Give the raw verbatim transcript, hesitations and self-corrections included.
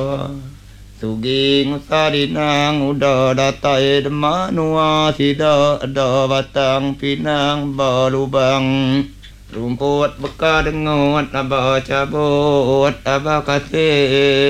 สุกิงสารินังอุดรดาตัยธรรมานุอาทิดาดาวัตังปินังบาลุบังรุมโพธบกาดงวดอบาจาโบดอบากาเท